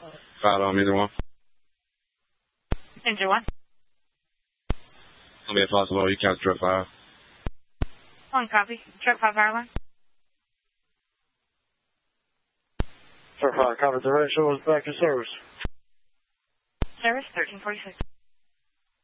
Cloud on either one. Ginger 1. It'll be a possible. You count trip 5. 1 copy. Trip 5 power line. Trip 5, copy. The ratio is back to service. Service 1346.